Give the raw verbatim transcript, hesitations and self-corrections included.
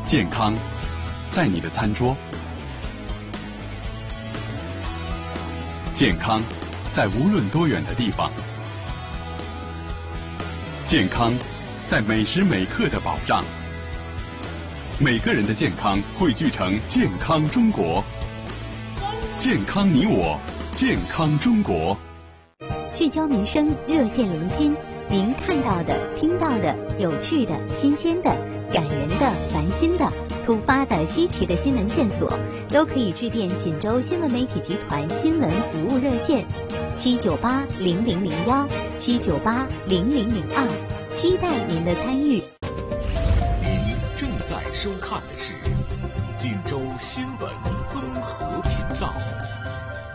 健康在你的餐桌，健康在无论多远的地方，健康在每时每刻的保障。每个人的健康汇聚成健康中国，健康你我，健康中国。 聚焦民生，热线连心，您看到的、听到的、有趣的、新鲜的、感人的、烦心的、突发的、稀奇的新闻线索，都可以致电锦州新闻媒体集团新闻服务热线七九八零零零幺七九八零零零二，期待您的参与。 您正在收看的是锦州新闻